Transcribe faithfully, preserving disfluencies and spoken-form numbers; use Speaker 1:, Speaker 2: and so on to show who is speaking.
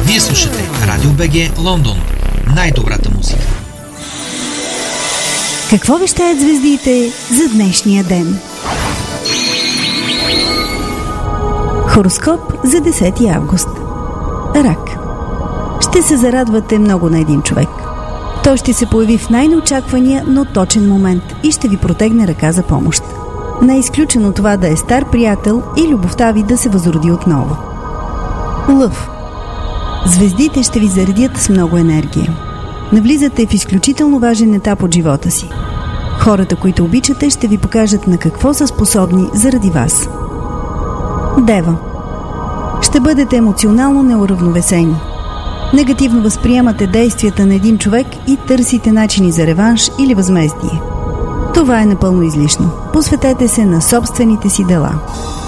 Speaker 1: Вие слушате Радио БГ Лондон. Най-добрата музика.
Speaker 2: Какво вещаят звездите за днешния ден? Хороскоп за десети август. Рак. Ще се зарадвате много на един човек. Той ще се появи в най-неочаквания, но точен момент и ще ви протегне ръка за помощ. Не е изключено това да е стар приятел и любовта ви да се възроди отново. Лъв. Звездите ще ви заредят с много енергия. Навлизате в изключително важен етап от живота си. Хората, които обичате, ще ви покажат на какво са способни заради вас. Дева. Ще бъдете емоционално неуравновесени. Негативно възприемате действията на един човек и търсите начини за реванш или възмездие. Това е напълно излишно. Посветете се на собствените си дела.